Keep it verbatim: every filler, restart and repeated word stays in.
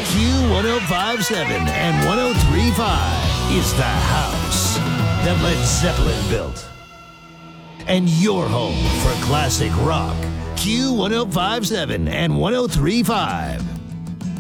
Q one oh five seven and one oh three point five is the house that Led Zeppelin built. And your home for classic rock, Q one oh five seven and one oh three point five.